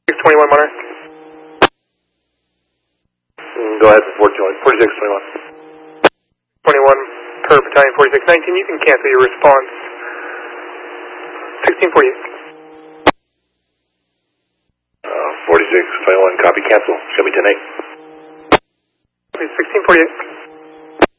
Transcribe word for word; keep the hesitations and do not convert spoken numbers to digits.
six twenty-one, Monarch. Go ahead for forty-six twenty-one. twenty-one per battalion forty-six nineteen, you can cancel your response. sixteen forty-eight. Uh, forty-six twenty-one, copy, cancel. Show me ten eight. sixteen forty-eight.